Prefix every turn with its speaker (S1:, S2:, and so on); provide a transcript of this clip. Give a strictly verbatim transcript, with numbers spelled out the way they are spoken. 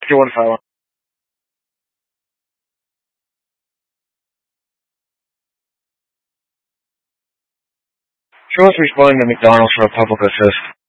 S1: Whiskey one five one. She was responding to McDonald's for a public assist.